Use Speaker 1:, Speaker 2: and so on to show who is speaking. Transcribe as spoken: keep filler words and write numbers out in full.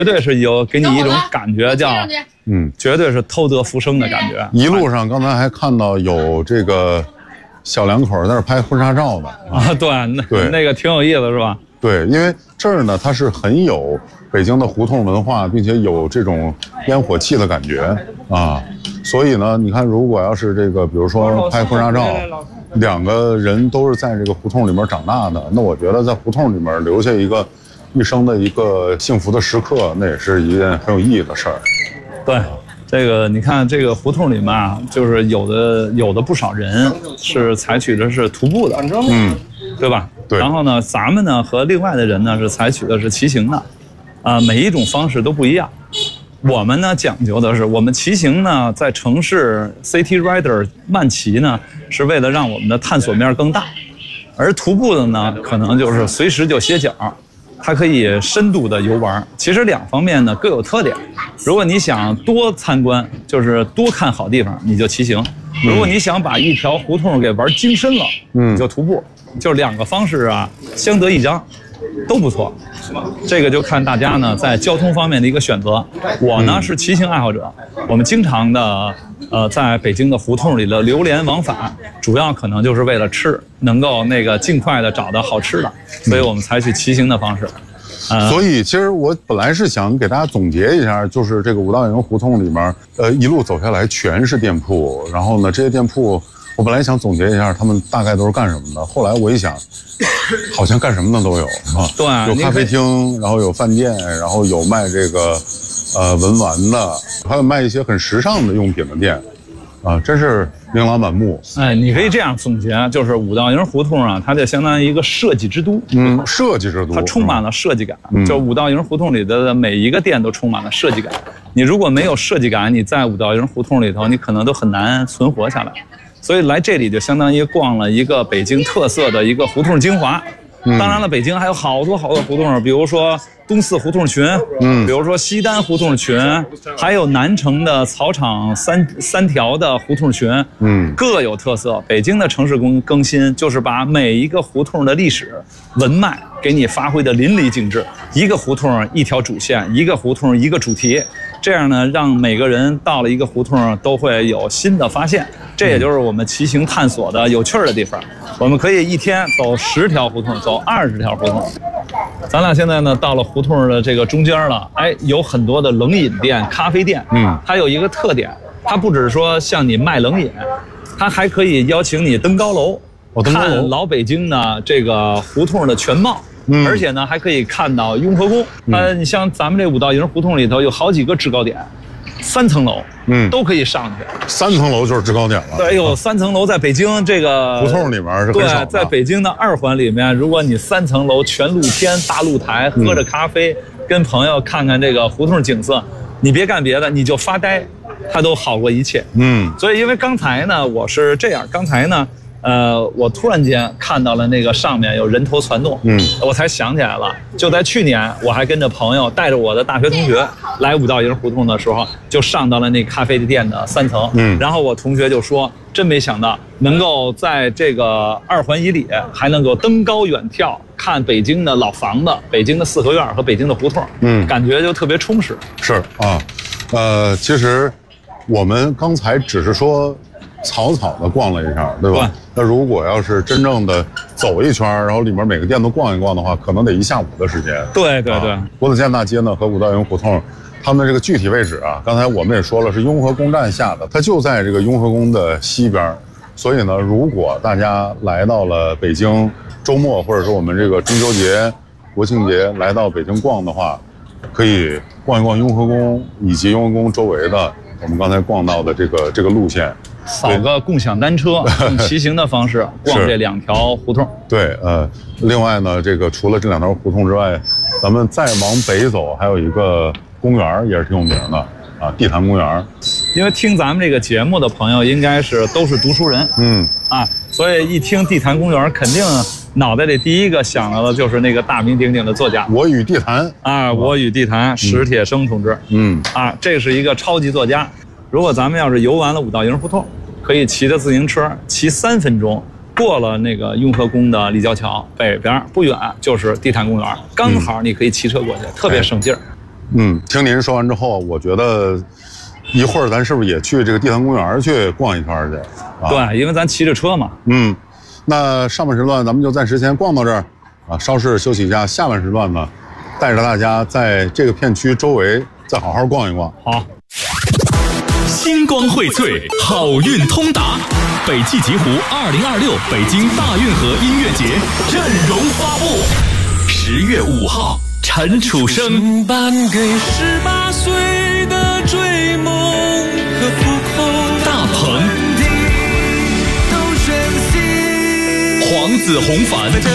Speaker 1: 绝对是有给你一种感觉叫，
Speaker 2: 嗯，
Speaker 1: 绝对是偷得浮生的感觉。
Speaker 2: 一路上刚才还看到有这个小两口在那拍婚纱照的
Speaker 1: 啊，对，那
Speaker 2: 对
Speaker 1: 那个挺有意思，是吧？
Speaker 2: 对，因为这儿呢，它是很有北京的胡同文化，并且有这种烟火气的感觉啊。所以呢，你看，如果要是这个，比如说拍婚纱照，两个人都是在这个胡同里面长大的，那我觉得在胡同里面留下一个一生的一个幸福的时刻，那也是一件很有意义的事儿。
Speaker 1: 对。这个你看，这个胡同里面啊，就是有的有的不少人是采取的是徒步的，嗯，对吧？
Speaker 2: 对。
Speaker 1: 然后呢，咱们呢和另外的人呢是采取的是骑行的，啊、呃，每一种方式都不一样。我们呢讲究的是，我们骑行呢在城市 City Rider 慢骑呢，是为了让我们的探索面更大，而徒步的呢，可能就是随时就歇脚。它可以深度的游玩，其实两方面呢各有特点。如果你想多参观，就是多看好地方，你就骑行；如果你想把一条胡同给玩精深了，嗯，你就徒步。就两个方式啊，相得益彰，都不错。这个就看大家呢在交通方面的一个选择。我呢是骑行爱好者，我们经常的呃在北京的胡同里的流连往返，主要可能就是为了吃，能够那个尽快的找到好吃的，所以我们采取骑行的方式。
Speaker 2: 呃、所以其实我本来是想给大家总结一下，就是这个五道营胡同里面，呃一路走下来全是店铺，然后呢这些店铺。我本来想总结一下他们大概都是干什么的，后来我一想，好像干什么的都有啊。
Speaker 1: 对，
Speaker 2: 有咖啡厅，然后有饭店，然后有卖这个呃文玩的，还有卖一些很时尚的用品的店，啊，真是琳琅满目。
Speaker 1: 哎，你可以这样总结，就是五道营胡同啊，它就相当于一个设计之都。
Speaker 2: 嗯，设计之都，
Speaker 1: 它充满了设计感。嗯、就五道营胡同里的每一个店都充满了设计感。你如果没有设计感，你在五道营胡同里头，你可能都很难存活下来。所以来这里就相当于逛了一个北京特色的一个胡同精华。嗯、当然了，北京还有好多好多胡同，比如说东四胡同群，嗯，比如说西单胡同群，还有南城的草场三三条的胡同群，嗯，各有特色。北京的城市更更新，就是把每一个胡同的历史文脉给你发挥的淋漓尽致。一个胡同一条主线，一个胡同一个主题。这样呢，让每个人到了一个胡同都会有新的发现，这也就是我们骑行探索的有趣儿的地方。我们可以一天走十条胡同，走二十条胡同。咱俩现在呢到了胡同的这个中间了，哎，有很多的冷饮店、咖啡店，嗯，它有一个特点，它不只是说向你卖冷饮，它还可以邀请你登高楼，
Speaker 2: 哦、登高楼
Speaker 1: 看老北京的这个胡同的全貌。嗯、而且呢，还可以看到雍和宫。呃，你像咱们这五道营胡同里头有好几个制高点，三层楼，嗯，都可以上去。
Speaker 2: 三层楼就是制高点了。
Speaker 1: 对，有三层楼在北京这个
Speaker 2: 胡同里面是很少的。
Speaker 1: 对，在北京的二环里面，如果你三层楼全露天大露台，喝着咖啡，嗯、跟朋友看看这个胡同景色，你别干别的，你就发呆，它都好过一切。嗯，所以因为刚才呢，我是这样，刚才呢。呃，我突然间看到了那个上面有人头攒动，嗯，我才想起来了。就在去年，我还跟着朋友带着我的大学同学来五道营胡同的时候，就上到了那咖啡店的三层，嗯，然后我同学就说，真没想到能够在这个二环以里还能够登高远眺，看北京的老房子、北京的四合院和北京的胡同，嗯，感觉就特别充实。
Speaker 2: 是啊，呃，其实我们刚才只是说。草草的逛了一下，对吧？那如果要是真正的走一圈，然后里面每个店都逛一逛的话，可能得一下午的时间。
Speaker 1: 对对对，
Speaker 2: 国子监大街呢和五道营胡同，他们的这个具体位置啊，刚才我们也说了，是雍和宫站下的，它就在这个雍和宫的西边。所以呢，如果大家来到了北京，周末或者说我们这个中秋节、国庆节来到北京逛的话，可以逛一逛雍和宫以及雍和宫周围的我们刚才逛到的这个这个路线。
Speaker 1: 扫个共享单车，用骑行的方式逛这两条胡同。
Speaker 2: 对，呃，另外呢，这个除了这两条胡同之外，咱们再往北走，还有一个公园也是挺有名的啊，地坛公园。
Speaker 1: 因为听咱们这个节目的朋友，应该是都是读书人，嗯啊，所以一听地坛公园，肯定脑袋里第一个想到的就是那个大名鼎鼎的作家
Speaker 2: 我与地坛
Speaker 1: 啊，我与地坛史铁生同志，嗯啊，这是一个超级作家。如果咱们要是游完了五道营胡同，可以骑着自行车骑三分钟，过了那个雍和宫的立交桥，北边不远就是地坛公园，刚好你可以骑车过去，嗯、特别省劲儿。
Speaker 2: 嗯，听您说完之后，我觉得一会儿咱是不是也去这个地坛公园去逛一圈去？啊、
Speaker 1: 对，因为咱骑着车嘛。
Speaker 2: 嗯，那上半时段咱们就暂时先逛到这儿啊，稍事休息一下。下半时段呢，带着大家在这个片区周围再好好逛一逛。
Speaker 1: 好。
Speaker 3: 星光荟萃，好运通达。北汽极狐二零二六北京大运河音乐节阵容发布，十月五号，陈楚生
Speaker 4: 颁给十八岁的追梦和扑空，
Speaker 3: 大鹏、
Speaker 4: 都选择
Speaker 3: 黄子弘凡。